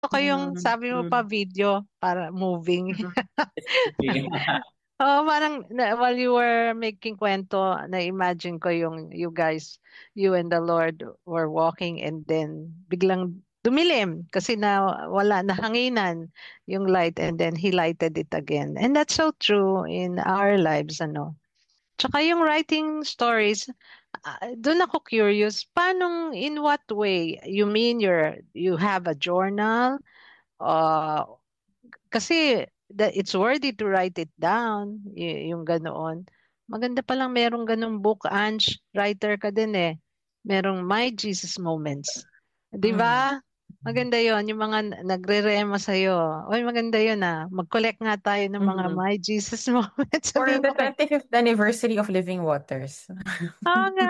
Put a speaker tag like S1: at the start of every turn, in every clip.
S1: ko yung
S2: Mm,
S1: sabi mo pa
S2: mm,
S1: video para moving.
S2: mm. Okay.
S1: Oh, parang while you were making kwento, na-imagine ko yung you guys, you and the Lord were walking and then biglang dumilim kasi na wala na hanginan yung light and then he lighted it again. And that's so true in our lives, ano. Tsaka yung writing stories, doon ako curious, paano, in what way? You mean you have a journal? Uh, kasi it's worthy to write it down, yung ganoon. Maganda palang merong ganong book, Ange. Writer ka din eh. Merong My Jesus Moments. Di
S2: Mm.
S1: ba? Maganda yon yung mga nagre-rema sa'yo. Uy, maganda yon ah. Mag-collect nga tayo ng mga
S2: Mm.
S1: My Jesus Moments.
S2: For
S1: Sabihin
S2: the
S1: ko kay
S2: 25th anniversary of Living Waters.
S1: Oo nga,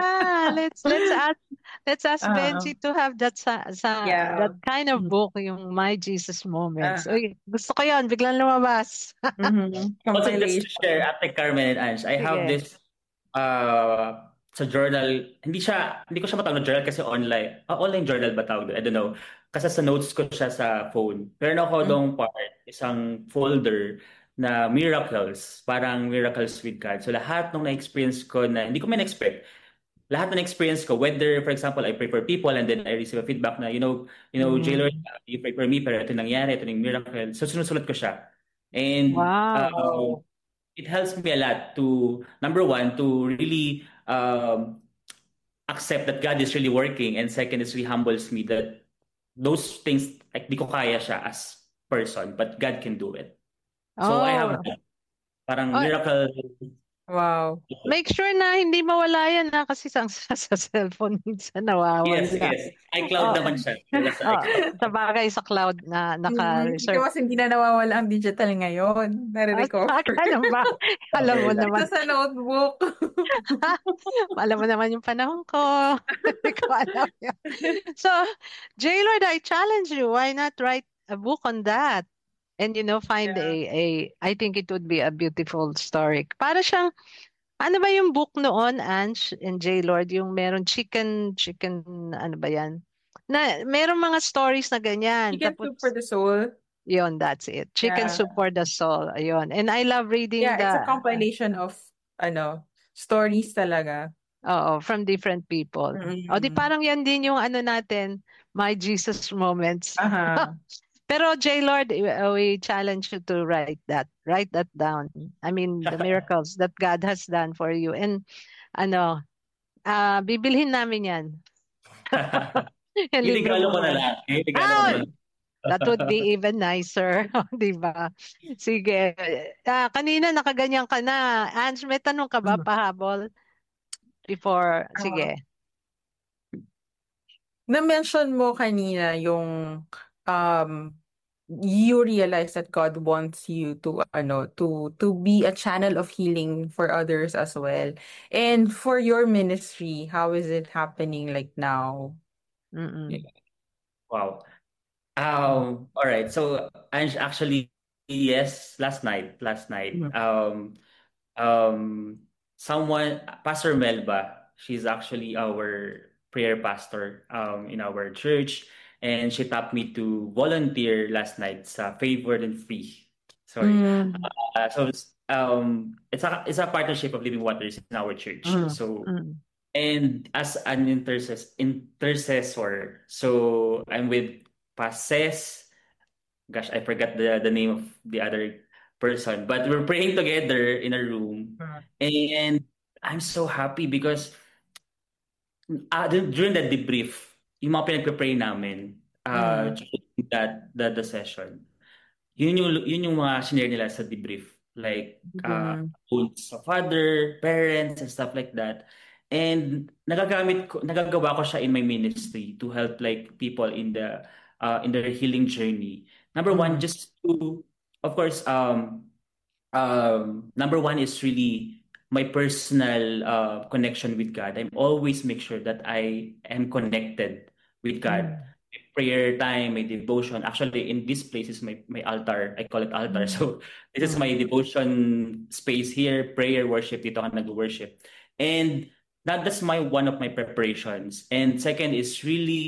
S1: let's ask
S2: Uh,
S1: Benji to have that
S2: yeah.
S1: kind of
S2: Mm.
S1: book, yung My Jesus Moments.
S2: Uh,
S1: Uy, gusto ko 'yon, biglang lumabas.
S2: Also, just to Compilation. share, Ate Carmen and Ange, I have
S1: Sige.
S2: this sa journal. Hindi ko siya matawag na journal kasi online. Online journal ba tawag doon? I don't know. Kasi sa notes ko siya sa phone. Pero ako
S1: Mm.
S2: doong part, isang folder na miracles, parang miracles with God. So lahat nung na-experience ko na hindi ko man-expect, lahat ng experience ko, whether, for example, I pray for people and then I receive a feedback na, J. Lord,
S1: Mm.
S2: you pray for me, pero ito nangyari, ito yung miracle. So, sinusulat ko siya. And
S1: Wow.
S2: it helps me a lot to, number one, to really accept that God is really working. And second, is really humbles me that those things, like, di ko kaya siya as person, but God can do it. So, I have
S1: Oh.
S2: that. Parang
S1: Oh,
S2: miracle.
S1: wow. Make sure na hindi mawala yan na kasi sa cellphone minsan
S2: Yes,
S1: nawawala.
S2: yes. iCloud
S1: Oh,
S2: naman siya. Wala sa
S1: oh,
S2: iCloud.
S1: sa bagay sa cloud na naka-reserve.
S3: Kasi hindi na nawawala ang digital ngayon. Nare-recover.
S1: Ganun ba? Alam mo
S2: Cover lang.
S1: naman.
S3: Ito sa notebook.
S1: Alam mo naman yung panahon ko. Hindi ko alam yun. So, J-Lord, I challenge you. Why not write a book on that? And find
S3: Yeah.
S1: I think it would be a beautiful story. Para siyang, ano ba yung book noon, Ange and J-Lord, yung meron chicken, ano ba yan? Na, meron mga stories na ganyan.
S3: Chicken
S1: Tapos,
S3: soup for the soul.
S1: yon, that's it. Chicken
S3: Yeah.
S1: Soup for the Soul. Ayun. And I love reading
S3: Yeah, it's a
S1: the,
S3: compilation of stories talaga.
S1: oo, from different people. O di
S3: Mm-mm.
S1: parang yan din yung ano natin, My Jesus Moments.
S3: Aha.
S1: Pero J. Lord, we challenge you to write that. Write that down. I mean, the miracles that God has done for you. And ano, bibilhin namin yan. Yung libro
S2: Iregalo
S1: mo
S2: ko
S1: na
S2: na
S1: yan.
S2: lang. Iregalo ko na
S1: Ah,
S2: lang.
S1: that would be even nicer. Di ba? Sige. Kanina nakaganyan ka na. Ans, may tanong ka ba
S3: Mhm.
S1: pahabol before?
S3: Ah,
S1: Sige.
S3: Na-mention mo kanina yung um you realize that God wants you to to be a channel of healing for others as well. And for your ministry, how is it happening like now?
S1: Mm-mm.
S2: Wow. All right. So, Ange, actually, yes, last night,
S3: Mhm.
S2: someone, Pastor Melba, she's actually our prayer pastor, in our church, and she tapped me to volunteer last night sa Favored and Free. Sorry.
S3: Mm,
S2: It's a partnership of Living Waters in our church.
S3: mm,
S2: So,
S1: Mm.
S2: and as an intercessor, so I'm with Pases. Gosh, I forgot the name of the other person, but we're praying together in a room,
S3: mm,
S2: and I'm so happy because during that debrief, yung mga pinagpe-pray namin,
S3: mm,
S2: during the session, yun yung mga shinare nila sa debrief. Like,
S3: mm,
S2: roles sa father, parents, and stuff like that. And nagagawa ko siya in my ministry to help like people in their healing journey. Number one,
S3: mm,
S2: just to, of course, number one is really my personal connection with God. I always make sure that I am connected with God.
S3: mm,
S2: Prayer time, my devotion. Actually, in this place is my altar. I call it altar.
S3: mm,
S2: So this is my devotion space here. Prayer, worship. Dito ako nag-worship. And that's my one of my preparations. And second is really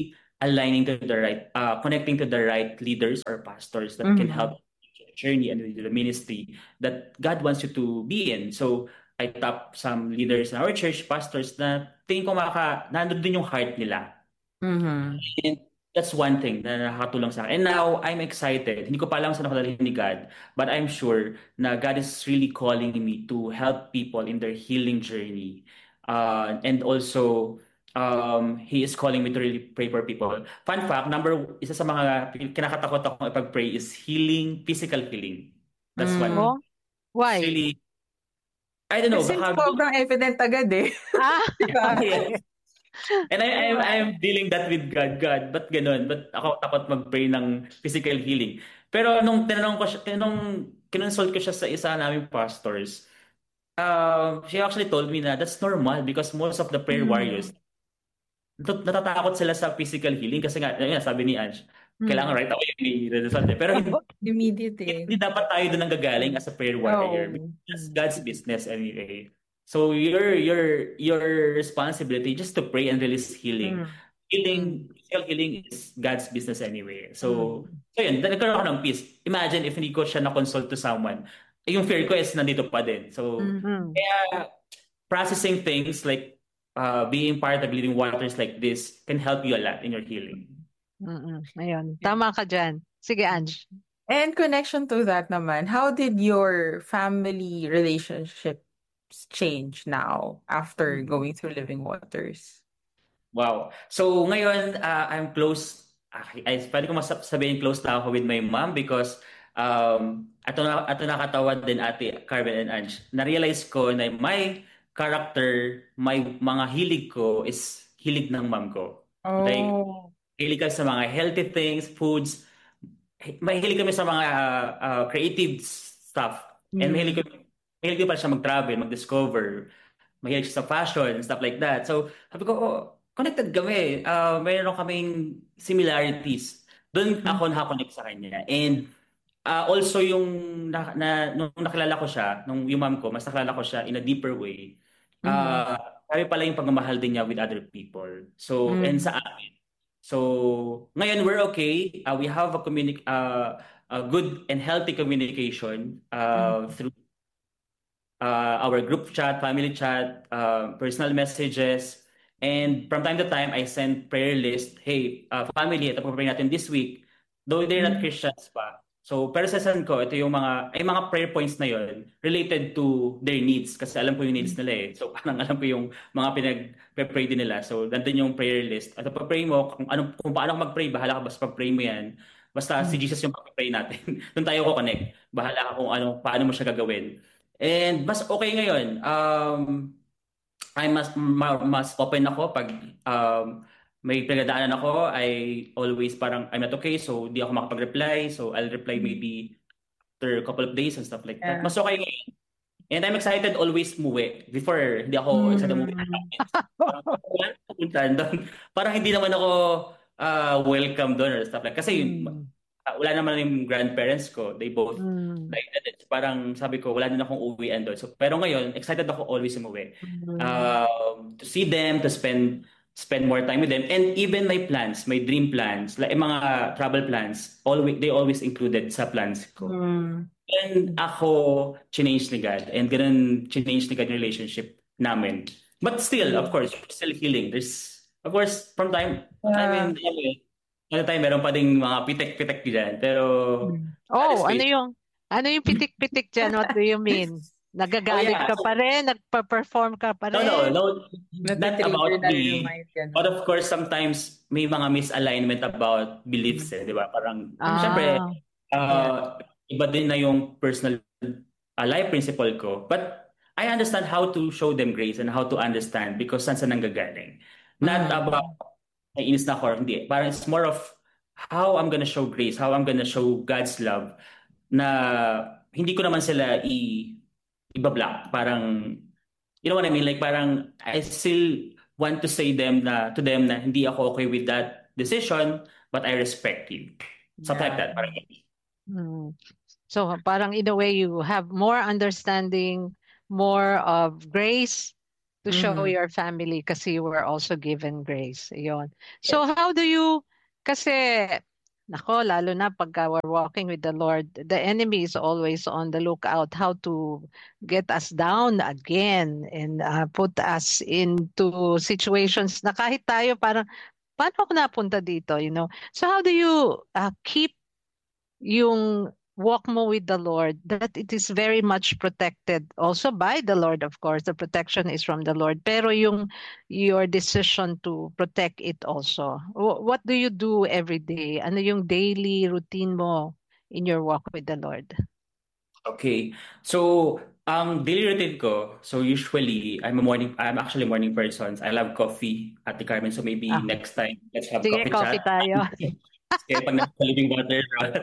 S2: aligning to the right, connecting to the right leaders or pastors that can
S3: Mm-hmm.
S2: help the journey and the ministry that God wants you to be in. So I tap some leaders in our church, pastors na tingin ko nandun din yung heart nila.
S3: Mm-hmm.
S2: And that's one thing na nakakatulong sa akin. And now, I'm excited. Hindi ko pa alam saan ako dalhin ni God, but I'm sure na God is really calling me to help people in their healing journey. And also, He is calling me to really pray for people. Fun fact, isa sa mga kinakatakot akong ipag-pray is healing, physical healing. That's
S3: Mm.
S1: Oh,
S2: one. It's
S1: why?
S2: really, I don't know,
S3: Kasi
S2: baka,
S3: sobrang evident agad eh.
S1: Ah,
S3: Diba?
S2: yes. And I'm dealing that with God. God, ba't ganun? Ba't ako takot mag-pray ng physical healing? Pero nung tinanong ko siya, nung kinonsult ko siya sa isa naming pastors, she actually told me na that's normal because most of the prayer warriors,
S3: Mm.
S2: natatakot sila sa physical healing kasi nga, yun, sabi ni Ange, kailangan
S1: mm.
S2: right away may result. Pero
S3: Immediate eh.
S2: hindi dapat tayo doon ang gagaling as a prayer warrior
S3: Oh.
S2: because that's God's business anyway. So your responsibility just to pray and release healing.
S3: Mm.
S2: Physical healing is God's business anyway. So
S1: Mm.
S2: yun, nagkaroon ako ng peace. Imagine if hindi ko siya na-consult to someone, yung fear ko is nandito pa din. So
S3: Mm.
S1: Mm.
S2: kaya processing things like being part of living waters like this can help you a lot in your healing.
S1: Ayun, tama ka dyan. Sige, Ange.
S3: And connection to that naman, how did your family relationships change now after going through Living Waters?
S2: Wow. So ngayon, I'm close. Pwede ko sabihin close na ako with my mom because ato nakatawa din ate Carmen and Ange. Na-realize ko na my character, my mga hilig ko is hilig ng mom ko. Like,
S3: Oh.
S2: hilig ka sa mga healthy things, foods. Mahilig kami sa mga creative stuff. And mahilig ko pa siya mag-travel, mag-discover. Mahilig siya sa fashion, stuff like that. So, sabi ko, oh, connected kami. Mayroon kaming similarities. Doon ako nakakonect sa kanya. And also yung nung nakilala ko siya, nung yung mom ko, mas nakilala ko siya in a deeper way.
S3: Mm.
S2: Sabi pala yung pagmamahal din niya with other people. So, and sa amin. So, ngayon we're okay. We have a good and healthy communication through our group chat, family chat, personal messages. And from time to time, I send prayer list. Hey, family, ito pag-pray natin this week. Though they're not Christians pa. So, pero sa send ko, ito yung mga prayer points na yon related to their needs. Kasi alam ko yung needs nila eh. So, parang alam ko yung mga pinag-pray din nila. So, nandun yung prayer list. At pag-pray mo, kung paano ka mag-pray, bahala ka basta pag-pray mo yan. Basta si Jesus yung pag-pray natin. Doon tayo ko connect. Bahala ka kung paano mo siya gagawin. And mas okay ngayon. I'm mas open ako pag may pinagdaanan ako. I always parang I'm not okay, so di ako makapag-reply. So I'll reply maybe after a couple of days and stuff like that.
S3: Yeah.
S2: Mas okay ngayon. And I'm excited always umuwi. Before, hindi ako excited umuwi. Parang hindi naman ako welcome doon or stuff like. Kasi wala naman yung grandparents ko. They both like that. It's parang sabi ko, wala din akong uwian doon. So, pero ngayon, excited ako always umuwi. To see them, to spend more time with them. And even my plans, my dream plans, like mga travel plans, they always included sa plans ko. And ako, change ni God. And ganun, change ni God yung relationship namin. But still, of course, we're still healing. There's, of course, from time, I mean, meron pa ding mga pitek-pitek dyan. Pero,
S1: Oh, ano yung pitik-pitik dyan? What do you mean? Nagagalit ka pa rin? Nagpa-perform ka pa rin?
S2: No, not about me. But of course, sometimes may mga misalignment about beliefs di ba? Parang, syempre, iba din na yung personal life principle ko. But I understand how to show them grace and how to understand because saan nanggagaling. Not about naiinis na ako, hindi. Parang it's more of how I'm gonna show grace, how I'm gonna show God's love na hindi ko naman sila ibablock. Parang, you know what I mean? Like parang I still want to say to them na hindi ako okay with that decision, but I respect you. Something like that. Parang,
S1: So parang in a way you have more understanding, more of grace to show your family kasi you were also given grace. Yun. So how do you Kasi, nako, lalo na pagka we're walking with the Lord, the enemy is always on the lookout how to get us down again and put us into situations na kahit tayo parang, paano ako napunta dito, you know? So how do you keep yung walk mo with the Lord, that it is very much protected also by the Lord, of course. The protection is from the Lord. Pero yung your decision to protect it also. What do you do every day? Ano yung daily routine mo in your walk with the Lord?
S2: Okay. So, ang daily routine ko, so usually I'm actually a morning person. I love coffee at the Carmen. So maybe
S1: Ah,
S2: next time let's have
S1: sige,
S2: coffee
S1: coffee
S2: chat.
S1: tayo.
S2: Kaya pag nasa living water.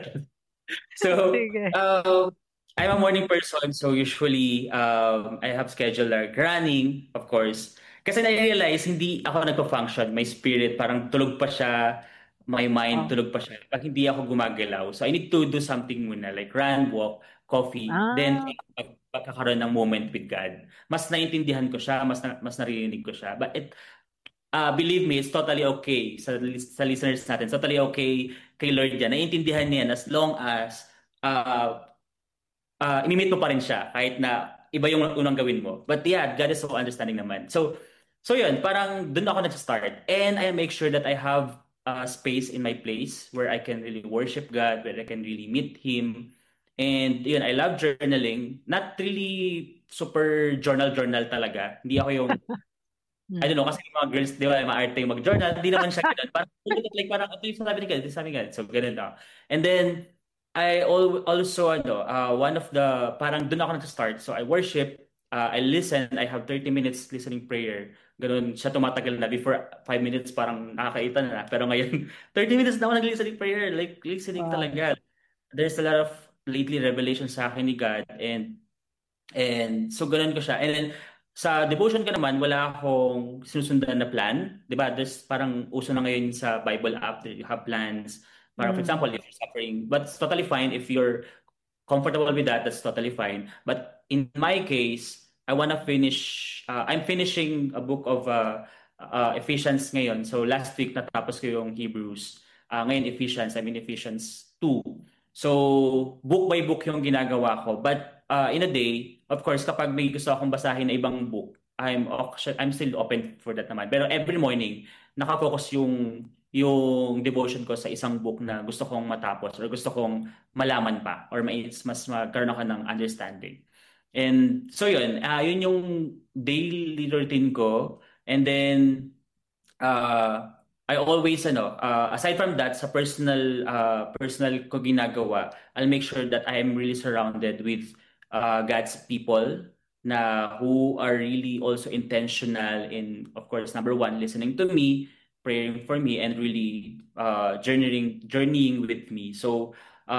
S2: So,
S1: Sige.
S2: I'm a morning person, so usually I have schedule like running, of course. Kasi na-realize hindi ako nagpa-function, my spirit parang tulog pa siya, my mind
S1: Oh.
S2: tulog pa siya. Pag hindi ako gumagalaw. So I need to do something muna like run, walk, coffee, then
S1: Ah.
S2: pagkakaroon ng moment with God. Mas naintindihan ko siya, mas naririnig ko siya. But believe me, it's totally okay sa listeners natin. It's totally okay kay Lord yan. Naiintindihan niya yan as long as uh, inimit mo pa rin siya kahit na iba yung unang gawin mo. But yeah, God is so understanding naman. So yun, parang dun ako nag-start. And I make sure that I have space in my place where I can really worship God, where I can really meet Him. And yun, I love journaling. Not really super journal talaga. Hindi ako yung I don't
S1: Hmm.
S2: know, kasi yung mga girls, di ba, maarte yung mag-journal, hindi naman siya ganun. Parang, like, parang, ito yung sabi ni God, ito yung sabi ni God. So, ganun na. And then, also, one of the, parang doon ako nag-start. So, I worship, I listen, I have 30 minutes listening prayer. Ganun, siya tumatagal na. Before 5 minutes, parang nakakaita na. Pero ngayon, 30 minutes na ako nag-listening prayer. Like, listening
S1: Wow.
S2: talaga. There's a lot of lately revelation sa akin ni God. And so ganun ko siya. And then sa devotion ko naman, wala akong sinusundan na plan. 'Di ba? There's parang uso na ngayon sa Bible app that you have plans. Para for
S1: Hmm.
S2: example, if you're suffering, but it's totally fine if you're comfortable with that, that's totally fine. But in my case, I want to finish, I'm finishing a book of Ephesians ngayon. So last week natapos ko yung Hebrews. Ngayon Ephesians, I'm in Ephesians 2. So book by book yung ginagawa ko. But in a day, of course, kapag may gusto akong basahin na ibang book, I'm still open for that naman. Pero every morning, nakafocus yung devotion ko sa isang book na gusto kong matapos or gusto kong malaman pa or mas magkaroon ako ng understanding. And so yun, yun yung daily routine ko. And then I always aside from that sa personal ko ginagawa, I'll make sure that I am really surrounded with God's people na who are really also intentional in, of course, number one, listening to me, praying for me, and really journeying with me. So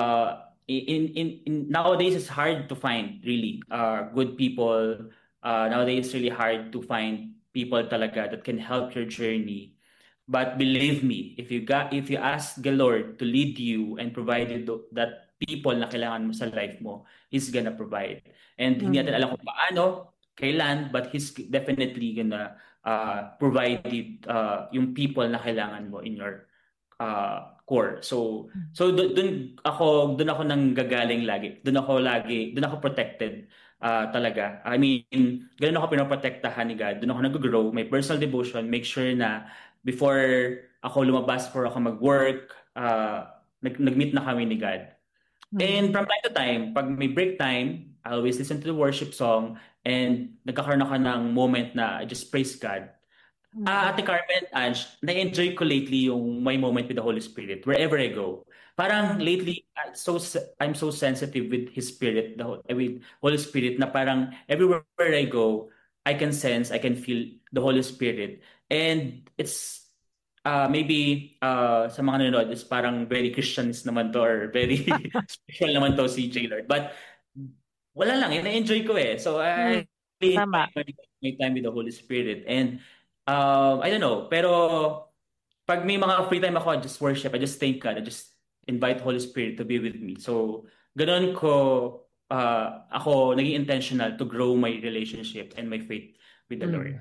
S2: in nowadays it's hard to find really good people. Nowadays it's really hard to find people talaga that can help your journey. But believe me, if you ask the Lord to lead you and provide you that people na kailangan mo sa life mo, He's gonna provide. And hindi natin
S1: Hmm.
S2: alam kung paano, kailan, but He's definitely gonna provide yung people na kailangan mo in your core. So doon ako nang gagaling lagi. Doon ako protected talaga. I mean, ganun ako pinoprotektahan ni God. Doon ako nag-grow, may personal devotion, make sure na before ako lumabas for ako mag-work, nag-meet na kami ni God.
S1: Hmm.
S2: And from time to time, pag may break time, I always listen to the worship song and nagkakaroon ako ng moment na I just praise God.
S1: Hmm.
S2: Ate Carmen, Ange, na-enjoy ko lately yung my moment with the Holy Spirit wherever I go. Parang
S1: Hmm.
S2: lately, I'm so sensitive with His Spirit, with Holy Spirit, na parang everywhere I go, I can sense, I can feel the Holy Spirit. And it's maybe sa mga nanonood is parang very Christians naman to or very spiritual naman to si J. Lord. But wala lang, na-enjoy ko eh. So
S1: Hmm.
S2: I really enjoy
S1: Tama.
S2: my time with the Holy Spirit. And I don't know, pero pag may mga free time ako, I just worship, I just thank God, I just invite Holy Spirit to be with me. So ganun ko ako naging intentional to grow my relationship and my faith with the
S1: Hmm.
S2: Lord.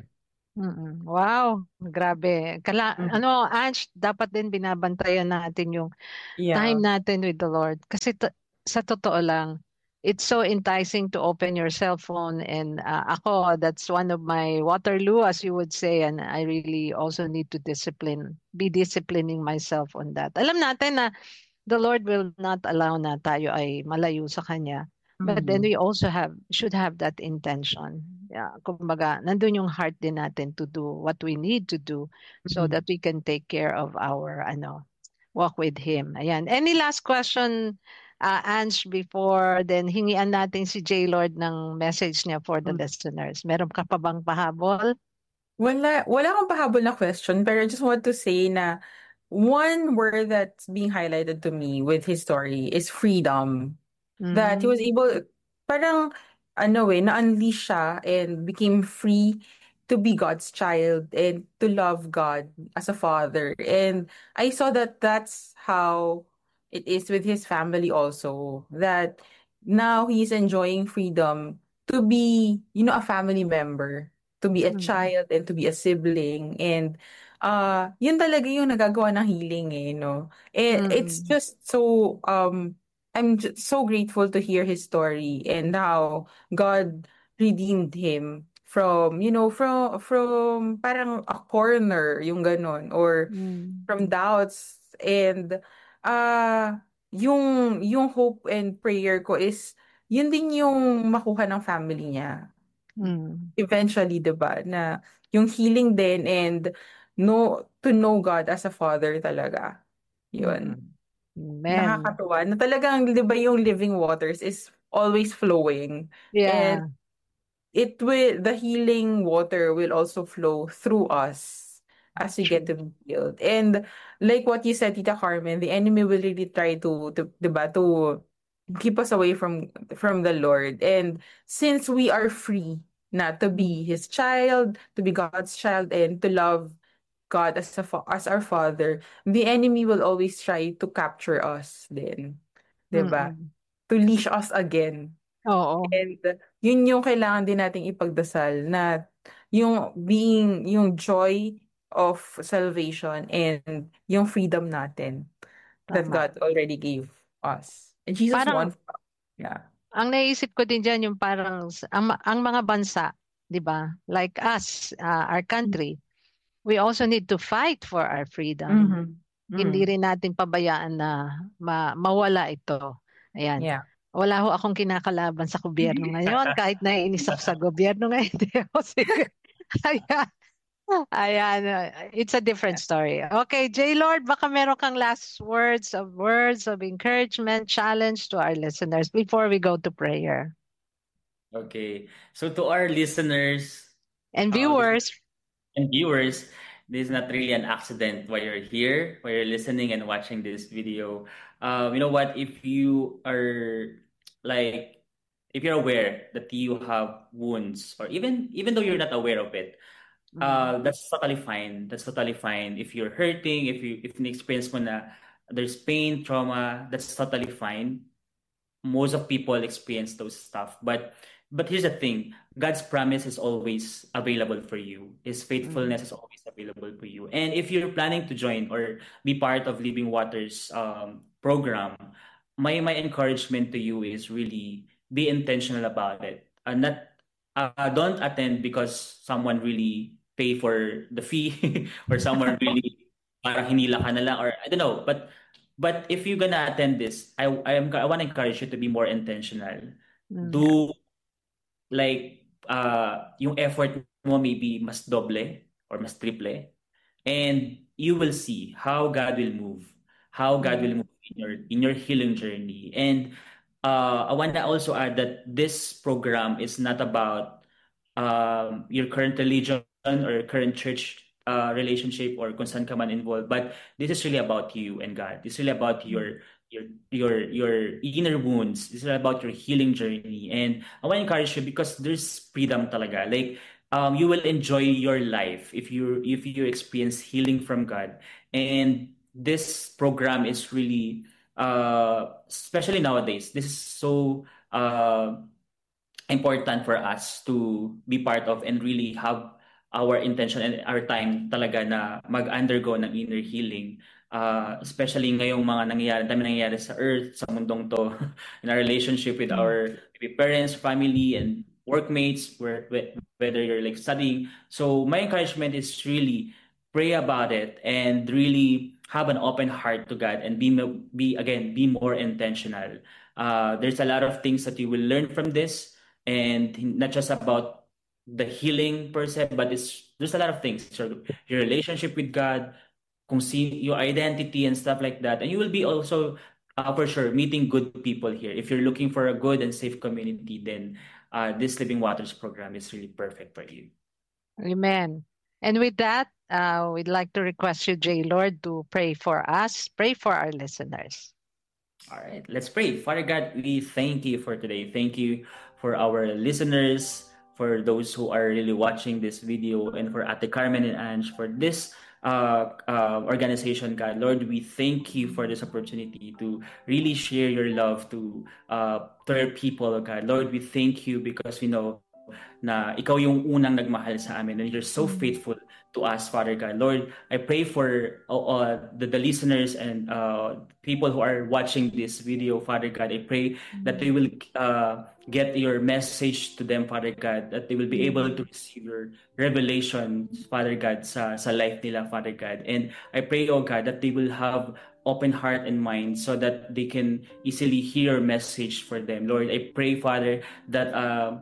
S1: Wow, grabe.
S3: Mhm.
S1: Ange, dapat din binabantayan natin yung time
S3: Yeah.
S1: natin with the Lord. Kasi sa totoo lang, it's so enticing to open your cell phone. And ako, that's one of my Waterloo, as you would say. And I really also need to be disciplining myself on that. Alam natin na the Lord will not allow na tayo ay malayo sa Kanya. But then
S3: Mhm.
S1: we also should have that intention. Yeah, kumbaga, nandun yung heart din natin to do what we need to do so
S3: Mhm.
S1: that we can take care of our walk with Him. Ayan. Any last question, Ange, before then hingian natin si J. Lord ng message niya for the
S3: Mm.
S1: listeners. Meron ka pa bang pahabol?
S3: Wala akong pahabol na question, pero I just want to say na one word that's being highlighted to me with his story is freedom. That he was
S1: Mm,
S3: able, parang, na-unleash siya and became free to be God's child and to love God as a father. And I saw that that's how it is with his family also. That now he's enjoying freedom to be, a family member, to be a
S1: mm,
S3: child and to be a sibling. And yun talaga yung nagagawa ng healing no? It's
S1: mm,
S3: just so I'm just so grateful to hear his story and how God redeemed him from, from parang a corner, yung ganon, or
S1: mm,
S3: from doubts. And yung hope and prayer ko is yun din yung makuha ng family niya
S1: mm,
S3: eventually, 'di ba? Na yung healing din and to know God as a father talaga. Yun.
S1: mm. Amen.
S3: Nakakatuwa na talagang, 'di ba, yung living waters is always flowing, and
S1: Yeah,
S3: the healing water will also flow through us as we get
S1: true.
S3: to be healed. And like what you said, Tita Carmen, the enemy will really try to 'di ba, to keep us away from the Lord. And since we are free na to
S1: Mm,
S3: be his child, to be God's child, and to love God as as our father, the enemy will always try to capture us then, 'di ba?
S1: mm.
S3: To leash us again.
S1: Oo.
S3: And yun yung kailangan din nating ipagdasal, na yung joy of salvation and yung freedom natin that
S1: Tama.
S3: God already gave us. And Jesus
S1: Parang
S3: won. Yeah.
S1: ang naisip ko din diyan yung parang ang mga bansa, 'di ba? Like us, our country, we also need to fight for our freedom.
S3: Mm-hmm.
S1: Hindi
S3: Mm.
S1: rin natin pabayaan na mawala ito. Ayan.
S3: Yeah.
S1: Wala ho akong kinakalaban sa gobyerno ngayon. Kahit naiinis ako sa gobyerno ngayon, hindi ako sige. Ayan. Ayan. It's a different story. Okay, J. Lord, baka meron kang last words of encouragement, challenge to our listeners before we go to prayer.
S2: Okay. So to our listeners,
S1: And
S2: this is
S1: viewers,
S2: and viewers, this is not really an accident why you're here, why you're listening and watching this video. You know what? If you are like, if you're aware that you have wounds, or even though you're not aware of it,
S1: mm,
S2: that's totally fine. That's totally fine. If you're hurting, if na-experience mo na there's pain, trauma, that's totally fine. Most of people experience those stuff, but here's the thing: God's promise is always available for you. His
S1: mm,
S2: faithfulness is always available for you. And if you're planning to join or be part of Living Waters program, my encouragement to you is really be intentional about it, and not don't attend because someone really pay for the fee or someone really parang hinila ka na lang, or I don't know. But if you're gonna attend this, I want to encourage you to be more intentional.
S1: yeah,
S2: Do like yung effort mo maybe mas doble or mas triple, and you will see how God will move, how God
S1: mm,
S2: will move in your healing journey. And I want to also add that this program is not about your current religion or current church relationship or kung saan ka man involved, but this is really about you and God. This is really about
S1: mm,
S2: your inner wounds. This is about your healing journey. And I want to encourage you because there's freedom talaga. Like you will enjoy your life if you experience healing from God. And this program is really especially nowadays, this is so important for us to be part of and really have our intention and our time talaga na mag-undergo ng inner healing. Especially ngayong mga dami nangyayari sa earth, sa mundong to, in our relationship with our maybe parents, family, and workmates, whether you're like studying. So my encouragement is really pray about it and really have an open heart to God and be more intentional. There's a lot of things that you will learn from this, and not just about the healing per se, but there's a lot of things. So your relationship with God, your identity and stuff like that, and you will be also for sure meeting good people here. If you're looking for a good and safe community, then this Living Waters program is really perfect for you.
S1: Amen. And with that, we'd like to request you, J. Lord, to pray for us, pray for our listeners.
S2: All right, let's pray. Father God, we thank you for today. Thank you for our listeners, for those who are really watching this video, and for Ate Carmen and Ange for this organization, God. Lord, we thank you for this opportunity to really share your love to third people, God. Lord, we thank you because we know na ikaw yung unang nagmahal sa amin, and you're so faithful to us, Father God. Lord, I pray for the listeners and people who are watching this video, Father God. I pray that they will get your message to them, Father God, that they will be able to receive your revelation, Father God, sa life nila, Father God. And I pray, oh God, that they will have open heart and mind so that they can easily hear your message for them. Lord, I pray, Father, that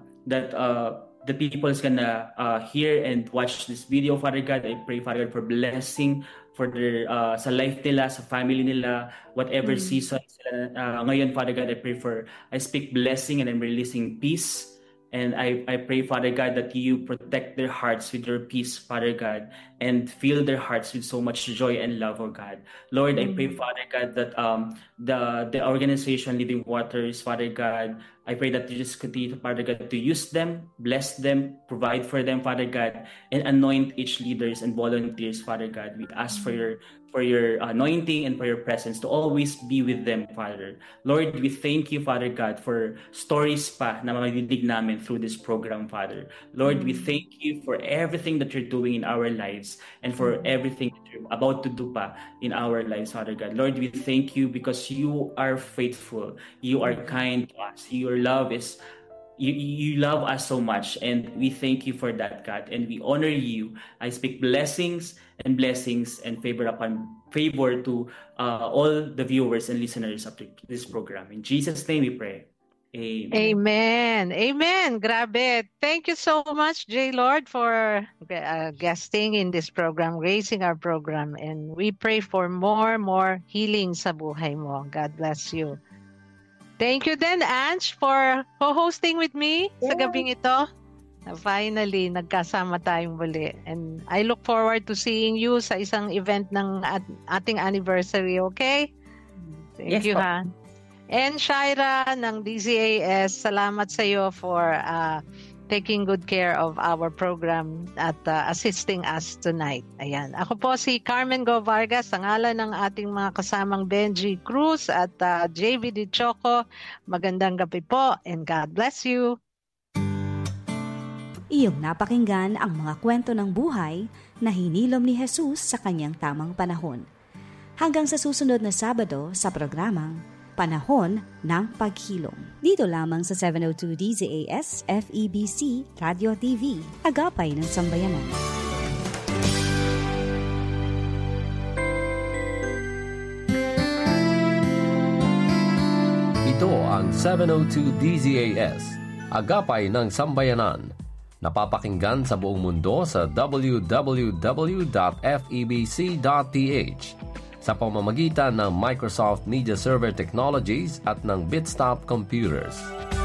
S2: the people is gonna hear and watch this video, Father God. I pray, Father God, for blessing for their sa life nila, sa family nila, whatever season sila ngayon, Father God. I speak blessing and I'm releasing peace. And I pray, Father God, that you protect their hearts with your peace, Father God, and fill their hearts with so much joy and love, oh God. Lord, I pray, Father God, that the organization Living Waters, Father God, I pray that you just continue, Father God, to use them, bless them, provide for them, Father God, and anoint each leaders and volunteers, Father God. We ask for your anointing and for your presence to always be with them, Father. Lord, we thank you, Father God, for stories pa na madidig namin through this program, Father. Lord, we thank you for everything that you're doing in our lives and for everything that you're about to do pa in our lives, Father God. Lord, we thank you because you are faithful. You are kind to us. Your love is You love us so much, and we thank you for that, God, and we honor you. I speak blessings and favor to all the viewers and listeners of this program. In Jesus' name we pray.
S1: Amen. Amen. Grabe. Thank you so much, J. Lord, for guesting in this program, gracing our program, and we pray for more healing sa buhay mo. God bless you. Thank you then, Ange, for co-hosting with me sa gabing ito. Finally, nagkasama tayong muli. And I look forward to seeing you sa isang event ng ating anniversary, okay? Thank you, ha? And Shaira ng DZAS, salamat sa iyo for taking good care of our program at assisting us tonight. Ayan. Ako po si Carmen Go Vargas, ang ngalan ng ating mga kasamang Benji Cruz at JV Di Choco. Magandang gabi po and God bless you.
S4: Iyong napakinggan ang mga kwento ng buhay na hinilom ni Jesus sa kanyang tamang panahon. Hanggang sa susunod na Sabado sa programang Panahon ng Paghilom. Dito lamang sa 702 DZAS FEBC Radio TV, Agapay ng Sambayanan.
S5: Ito ang 702 DZAS, Agapay ng Sambayanan. Napapakinggan sa buong mundo sa www.febc.ph sa pamamagitan ng Microsoft Media Server Technologies at ng Bitstop Computers.